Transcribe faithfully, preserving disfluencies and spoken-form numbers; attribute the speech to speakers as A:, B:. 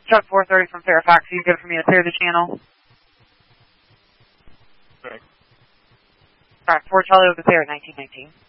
A: Chuck four thirty from Fairfax. Are you good for me to clear the channel?
B: Correct.
A: All right, four Charlie over there at nineteen nineteen.